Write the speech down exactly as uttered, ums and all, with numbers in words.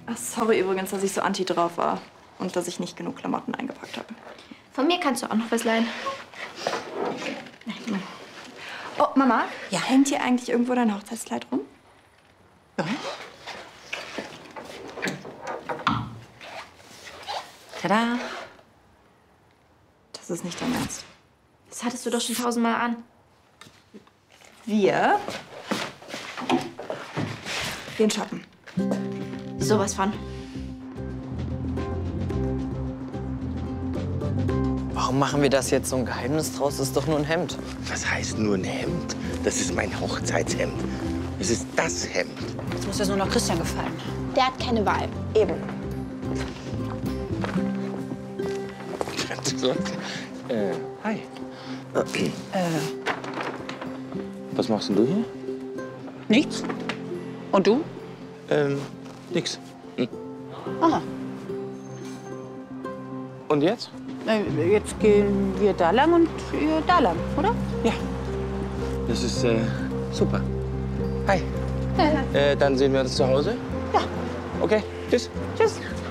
Ach, sorry übrigens, dass ich so anti drauf war. Und dass ich nicht genug Klamotten eingepackt habe. Von mir kannst du auch noch was leihen. Oh, Mama, ja. Hängt hier eigentlich irgendwo dein Hochzeitskleid rum? Ja. Tada! Das ist nicht dein Ernst. Das hattest du doch schon tausendmal an. Wir gehen shoppen. Sowas von. Warum machen wir das jetzt so ein Geheimnis draus? Das ist doch nur ein Hemd. Was heißt nur ein Hemd? Das ist mein Hochzeitshemd. Es ist das Hemd. Jetzt muss das nur noch Christian gefallen. Der hat keine Wahl. Eben. äh, hi. Äh, Was machst denn du hier? nichts? Und du? Ähm, nix. Hm. Aha. Und jetzt? Äh, Jetzt gehen wir da lang und ihr da lang, oder? Ja. Das ist, äh, super. Hi. Äh, dann sehen wir uns zu Hause? Ja. Okay, tschüss. Tschüss.